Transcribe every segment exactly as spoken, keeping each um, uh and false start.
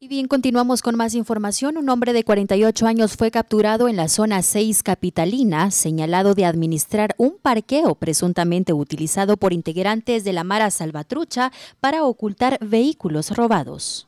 Y bien, continuamos con más información. Un hombre de cuarenta y ocho años fue capturado en la zona seis capitalina, señalado de administrar un parqueo presuntamente utilizado por integrantes de la Mara Salvatrucha para ocultar vehículos robados.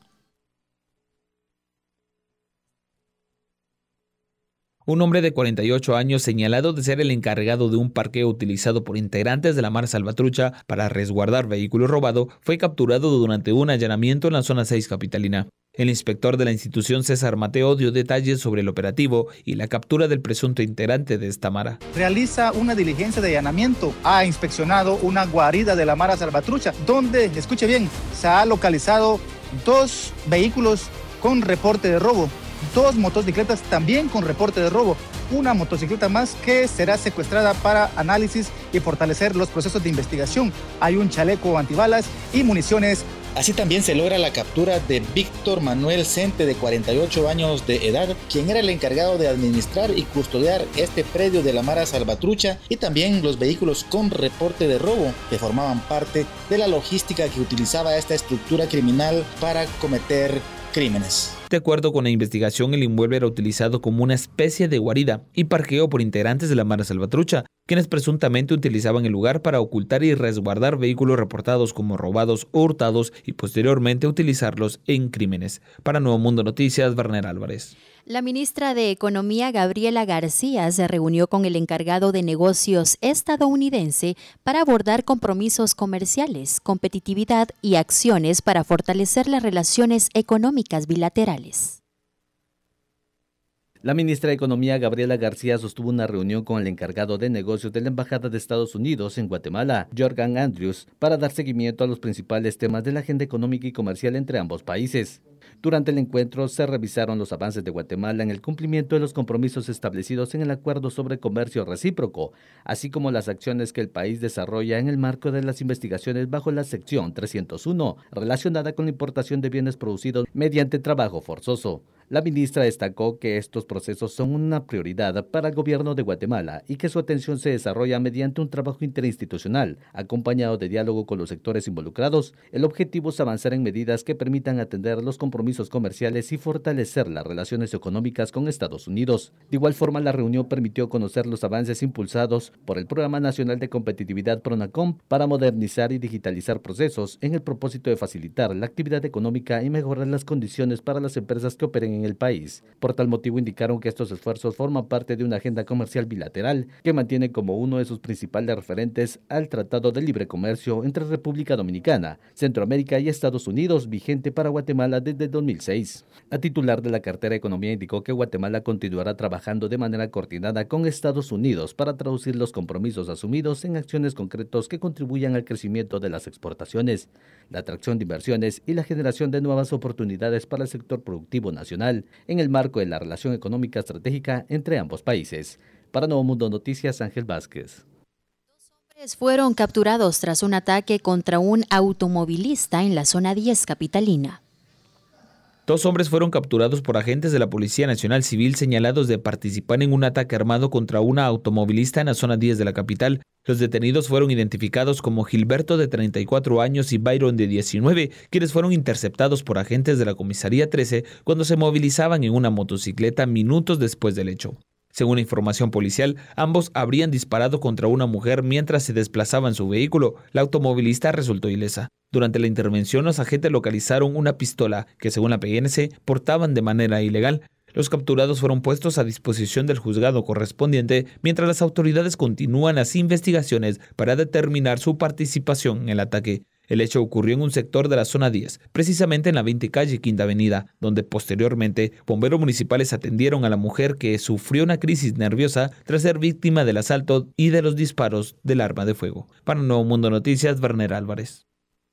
Un hombre de cuarenta y ocho años, señalado de ser el encargado de un parqueo utilizado por integrantes de la Mara Salvatrucha para resguardar vehículos robados, fue capturado durante un allanamiento en la zona seis capitalina. El inspector de la institución, César Mateo, dio detalles sobre el operativo y la captura del presunto integrante de esta Mara. Realiza una diligencia de allanamiento. Ha inspeccionado una guarida de la Mara Salvatrucha, donde, escuche bien, se ha localizado dos vehículos con reporte de robo. Dos motocicletas también con reporte de robo, una motocicleta más que será secuestrada para análisis y fortalecer los procesos de investigación. Hay un chaleco antibalas y municiones. Así también se logra la captura de Víctor Manuel Cente, de cuarenta y ocho años de edad, quien era el encargado de administrar y custodiar este predio de la Mara Salvatrucha y también los vehículos con reporte de robo que formaban parte de la logística que utilizaba esta estructura criminal para cometer crímenes. De acuerdo con la investigación, el inmueble era utilizado como una especie de guarida y parqueo por integrantes de la Mara Salvatrucha, quienes presuntamente utilizaban el lugar para ocultar y resguardar vehículos reportados como robados o hurtados y posteriormente utilizarlos en crímenes. Para Nuevo Mundo Noticias, Werner Álvarez. La ministra de Economía, Gabriela García, se reunió con el encargado de negocios estadounidense para abordar compromisos comerciales, competitividad y acciones para fortalecer las relaciones económicas bilaterales. La ministra de Economía, Gabriela García, sostuvo una reunión con el encargado de negocios de la Embajada de Estados Unidos en Guatemala, Jorgan Andrews, para dar seguimiento a los principales temas de la agenda económica y comercial entre ambos países. Durante el encuentro se revisaron los avances de Guatemala en el cumplimiento de los compromisos establecidos en el Acuerdo sobre Comercio Recíproco, así como las acciones que el país desarrolla en el marco de las investigaciones bajo la sección trescientos uno, relacionada con la importación de bienes producidos mediante trabajo forzoso. La ministra destacó que estos procesos son una prioridad para el gobierno de Guatemala y que su atención se desarrolla mediante un trabajo interinstitucional, acompañado de diálogo con los sectores involucrados. El objetivo es avanzar en medidas que permitan atender los compromisos comerciales y fortalecer las relaciones económicas con Estados Unidos. De igual forma, la reunión permitió conocer los avances impulsados por el Programa Nacional de Competitividad PRONACOM para modernizar y digitalizar procesos en el propósito de facilitar la actividad económica y mejorar las condiciones para las empresas que operen en el país. Por tal motivo, indicaron que estos esfuerzos forman parte de una agenda comercial bilateral que mantiene como uno de sus principales referentes al Tratado de Libre Comercio entre República Dominicana, Centroamérica y Estados Unidos, vigente para Guatemala desde dos mil seis. La titular de la cartera de Economía indicó que Guatemala continuará trabajando de manera coordinada con Estados Unidos para traducir los compromisos asumidos en acciones concretas que contribuyan al crecimiento de las exportaciones, la atracción de inversiones y la generación de nuevas oportunidades para el sector productivo nacional en el marco de la relación económica estratégica entre ambos países. Para Nuevo Mundo Noticias, Ángel Vázquez. Dos hombres fueron capturados tras un ataque contra un automovilista en la zona diez capitalina. Dos hombres fueron capturados por agentes de la Policía Nacional Civil señalados de participar en un ataque armado contra una automovilista en la zona diez de la capital. Los detenidos fueron identificados como Gilberto, de treinta y cuatro años, y Byron, de diecinueve, quienes fueron interceptados por agentes de la Comisaría trece cuando se movilizaban en una motocicleta minutos después del hecho. Según información policial, ambos habrían disparado contra una mujer mientras se desplazaba en su vehículo. La automovilista resultó ilesa. Durante la intervención, los agentes localizaron una pistola que, según la P N C, portaban de manera ilegal. Los capturados fueron puestos a disposición del juzgado correspondiente mientras las autoridades continúan las investigaciones para determinar su participación en el ataque. El hecho ocurrió en un sector de la zona diez, precisamente en la veinte calle Quinta Avenida, donde posteriormente bomberos municipales atendieron a la mujer que sufrió una crisis nerviosa tras ser víctima del asalto y de los disparos del arma de fuego. Para Nuevo Mundo Noticias, Werner Álvarez.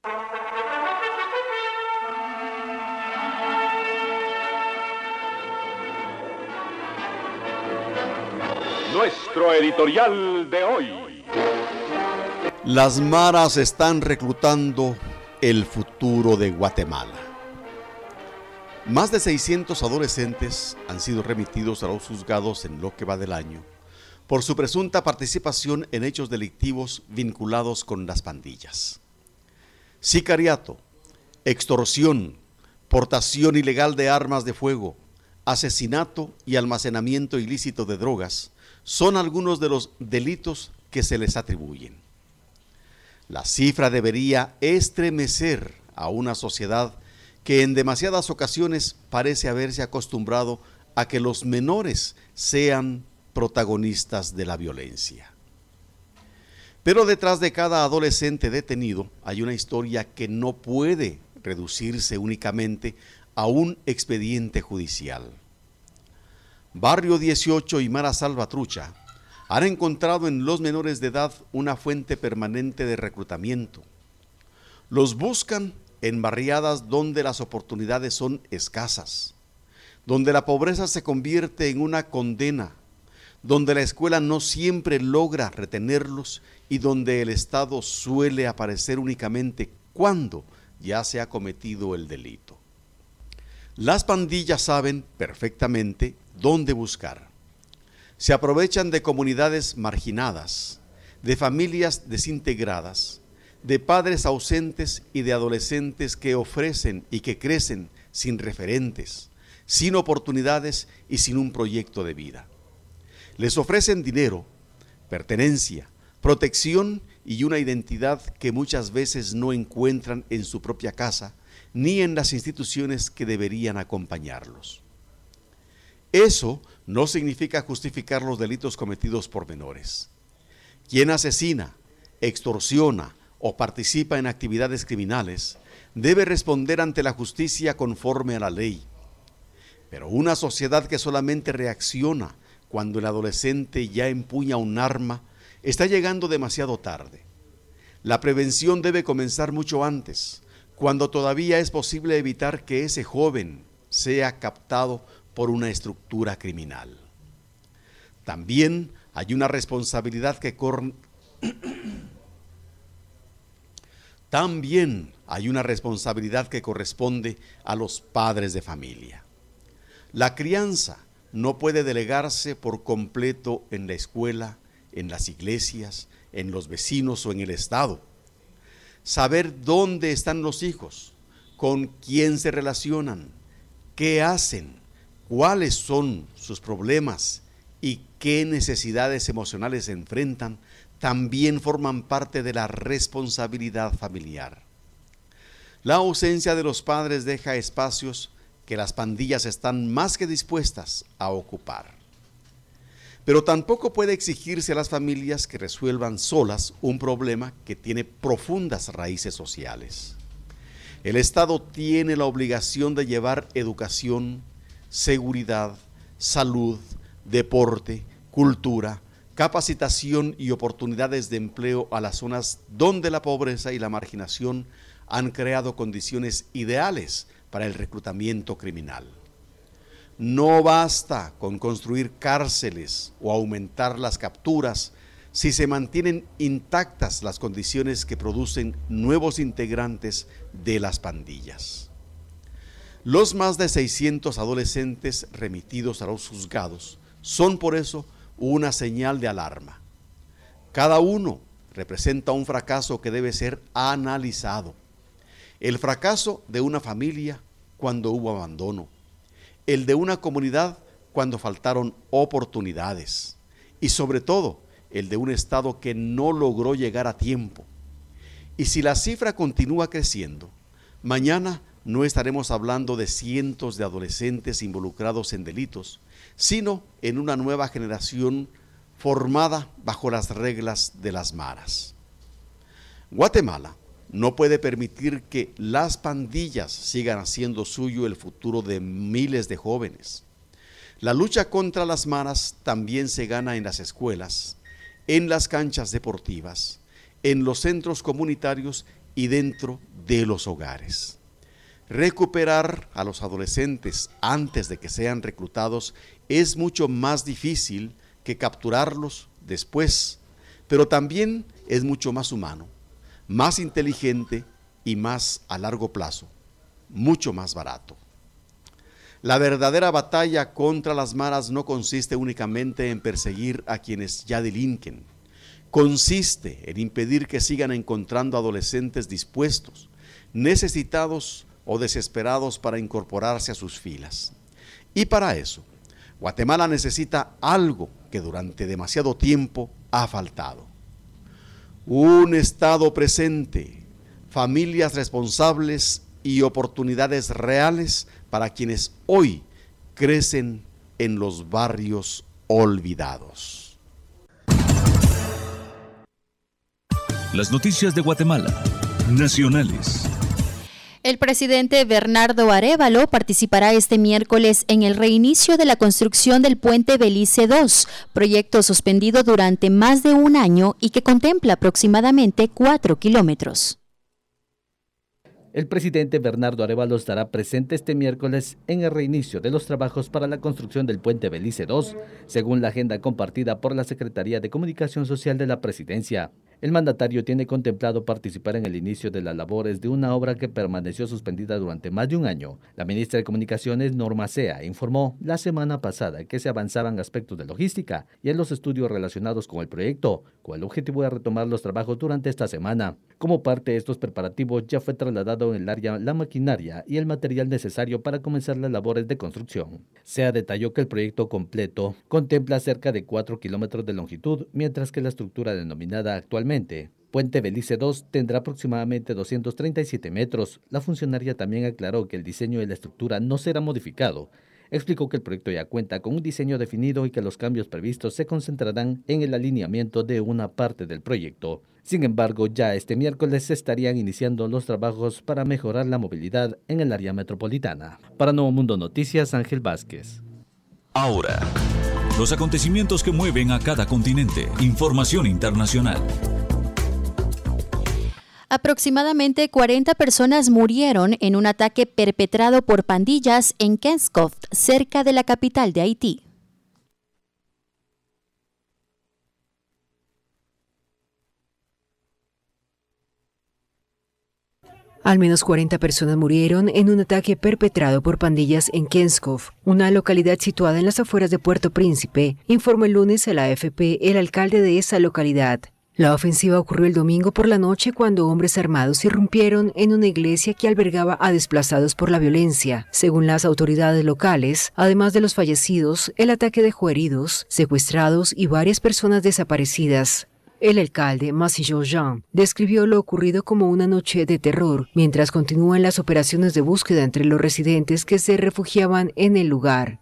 Nuestro editorial de hoy. Las maras están reclutando el futuro de Guatemala. Más de seiscientos adolescentes han sido remitidos a los juzgados en lo que va del año por su presunta participación en hechos delictivos vinculados con las pandillas. Sicariato, extorsión, portación ilegal de armas de fuego, asesinato y almacenamiento ilícito de drogas son algunos de los delitos que se les atribuyen. La cifra debería estremecer a una sociedad que en demasiadas ocasiones parece haberse acostumbrado a que los menores sean protagonistas de la violencia. Pero detrás de cada adolescente detenido hay una historia que no puede reducirse únicamente a un expediente judicial. Barrio dieciocho y Mara Salvatrucha han encontrado en los menores de edad una fuente permanente de reclutamiento. Los buscan en barriadas donde las oportunidades son escasas, donde la pobreza se convierte en una condena, donde la escuela no siempre logra retenerlos y donde el Estado suele aparecer únicamente cuando ya se ha cometido el delito. Las pandillas saben perfectamente dónde buscar. Se aprovechan de comunidades marginadas, de familias desintegradas, de padres ausentes y de adolescentes que ofrecen y que crecen sin referentes, sin oportunidades y sin un proyecto de vida. Les ofrecen dinero, pertenencia, protección y una identidad que muchas veces no encuentran en su propia casa ni en las instituciones que deberían acompañarlos. Eso no significa justificar los delitos cometidos por menores. Quien asesina, extorsiona o participa en actividades criminales debe responder ante la justicia conforme a la ley. Pero una sociedad que solamente reacciona cuando el adolescente ya empuña un arma está llegando demasiado tarde. La prevención debe comenzar mucho antes, cuando todavía es posible evitar que ese joven sea captado por una estructura criminal. También hay una responsabilidad que corre... También hay una responsabilidad que corresponde a los padres de familia. La crianza no puede delegarse por completo en la escuela, en las iglesias, en los vecinos o en el Estado. Saber dónde están los hijos, con quién se relacionan, qué hacen, cuáles son sus problemas y qué necesidades emocionales se enfrentan, también forman parte de la responsabilidad familiar. La ausencia de los padres deja espacios que las pandillas están más que dispuestas a ocupar. Pero tampoco puede exigirse a las familias que resuelvan solas un problema que tiene profundas raíces sociales. El Estado tiene la obligación de llevar educación, seguridad, salud, deporte, cultura, capacitación y oportunidades de empleo a las zonas donde la pobreza y la marginación han creado condiciones ideales para el reclutamiento criminal. No basta con construir cárceles o aumentar las capturas si se mantienen intactas las condiciones que producen nuevos integrantes de las pandillas. Los más de seiscientos adolescentes remitidos a los juzgados son por eso una señal de alarma. Cada uno representa un fracaso que debe ser analizado. El fracaso de una familia cuando hubo abandono, el de una comunidad cuando faltaron oportunidades y sobre todo el de un Estado que no logró llegar a tiempo. Y si la cifra continúa creciendo, mañana no estaremos hablando de cientos de adolescentes involucrados en delitos, sino en una nueva generación formada bajo las reglas de las maras. Guatemala no puede permitir que las pandillas sigan haciendo suyo el futuro de miles de jóvenes. La lucha contra las maras también se gana en las escuelas, en las canchas deportivas, en los centros comunitarios y dentro de los hogares. Recuperar a los adolescentes antes de que sean reclutados es mucho más difícil que capturarlos después, pero también es mucho más humano, más inteligente y más a largo plazo, mucho más barato. La verdadera batalla contra las maras no consiste únicamente en perseguir a quienes ya delinquen, consiste en impedir que sigan encontrando adolescentes dispuestos, necesitados o desesperados para incorporarse a sus filas. Y para eso, Guatemala necesita algo que durante demasiado tiempo ha faltado. Un Estado presente, familias responsables y oportunidades reales para quienes hoy crecen en los barrios olvidados. Las noticias de Guatemala, nacionales. El presidente Bernardo Arévalo participará este miércoles en el reinicio de la construcción del puente Belice dos, proyecto suspendido durante más de un año y que contempla aproximadamente cuatro kilómetros. El presidente Bernardo Arévalo estará presente este miércoles en el reinicio de los trabajos para la construcción del puente Belice dos, según la agenda compartida por la Secretaría de Comunicación Social de la Presidencia. El mandatario tiene contemplado participar en el inicio de las labores de una obra que permaneció suspendida durante más de un año. La ministra de Comunicaciones, Norma Sea, informó la semana pasada que se avanzaban aspectos de logística y en los estudios relacionados con el proyecto, con el objetivo de retomar los trabajos durante esta semana. Como parte de estos preparativos, ya fue trasladado en el área la maquinaria y el material necesario para comenzar las labores de construcción. Sea detalló que el proyecto completo contempla cerca de cuatro kilómetros de longitud, mientras que la estructura denominada actualmente Puente Belice dos tendrá aproximadamente doscientos treinta y siete metros. La funcionaria también aclaró que el diseño de la estructura no será modificado. Explicó que el proyecto ya cuenta con un diseño definido y que los cambios previstos se concentrarán en el alineamiento de una parte del proyecto. Sin embargo, ya este miércoles se estarían iniciando los trabajos para mejorar la movilidad en el área metropolitana. Para Nuevo Mundo Noticias, Ángel Vázquez. Ahora, los acontecimientos que mueven a cada continente. Información internacional. Aproximadamente cuarenta personas murieron en un ataque perpetrado por pandillas en Kenskoft, cerca de la capital de Haití. Al menos cuarenta personas murieron en un ataque perpetrado por pandillas en Kenskoft, una localidad situada en las afueras de Puerto Príncipe, informó el lunes a la A F P el alcalde de esa localidad. La ofensiva ocurrió el domingo por la noche cuando hombres armados irrumpieron en una iglesia que albergaba a desplazados por la violencia. Según las autoridades locales, además de los fallecidos, el ataque dejó heridos, secuestrados y varias personas desaparecidas. El alcalde, Massillo Jean, describió lo ocurrido como una noche de terror, mientras continúan las operaciones de búsqueda entre los residentes que se refugiaban en el lugar.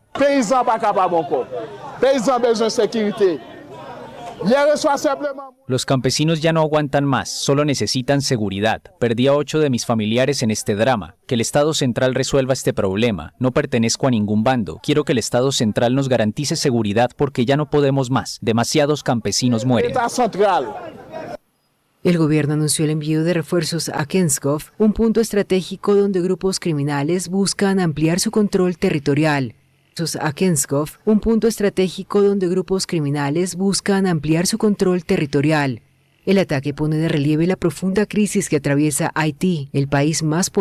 Los campesinos ya no aguantan más, solo necesitan seguridad. Perdí a ocho de mis familiares en este drama. Que el Estado Central resuelva este problema. No pertenezco a ningún bando. Quiero que el Estado Central nos garantice seguridad porque ya no podemos más. Demasiados campesinos mueren. El gobierno anunció el envío de refuerzos a Kenskoft, un punto estratégico donde grupos criminales buscan ampliar su control territorial. A Kenskoft, un punto estratégico donde grupos criminales buscan ampliar su control territorial. El ataque pone de relieve la profunda crisis que atraviesa Haití, el país más poblado